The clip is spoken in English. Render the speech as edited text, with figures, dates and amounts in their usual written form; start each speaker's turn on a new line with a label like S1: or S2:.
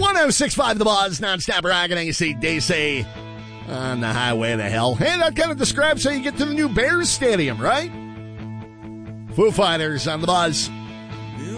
S1: 106.5 The Buzz, non-stop rockin' AC/DC on the highway to hell. Hey, that kind of describes how you get to the new Bears Stadium, right? Foo Fighters on The Buzz.